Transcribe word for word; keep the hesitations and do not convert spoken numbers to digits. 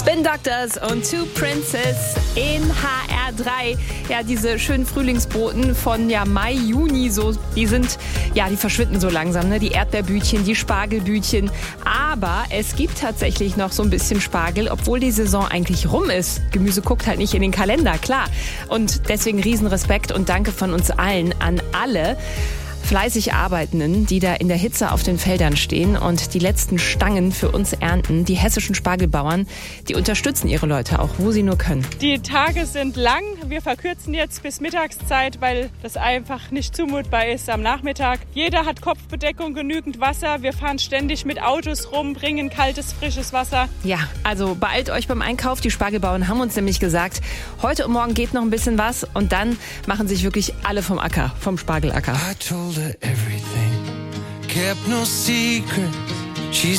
Spin Doctors und Two Princes in H R drei. Ja, diese schönen Frühlingsboten von ja, Mai, Juni, so, die sind, ja, die verschwinden so langsam, ne? Die Erdbeerbütchen, die Spargelbütchen. Aber es gibt tatsächlich noch so ein bisschen Spargel, obwohl die Saison eigentlich rum ist. Gemüse guckt halt nicht in den Kalender, klar. Und deswegen Riesenrespekt und Danke von uns allen an alle fleißig Arbeitenden, die da in der Hitze auf den Feldern stehen und die letzten Stangen für uns ernten. Die hessischen Spargelbauern, die unterstützen ihre Leute auch, wo sie nur können. Die Tage sind lang. Wir verkürzen jetzt bis Mittagszeit, weil das einfach nicht zumutbar ist am Nachmittag. Jeder hat Kopfbedeckung, genügend Wasser. Wir fahren ständig mit Autos rum, bringen kaltes, frisches Wasser. Ja, also beeilt euch beim Einkauf. Die Spargelbauern haben uns nämlich gesagt, heute und morgen geht noch ein bisschen was und dann machen sich wirklich alle vom Acker, vom Spargelacker. Everything, kept no secret. She's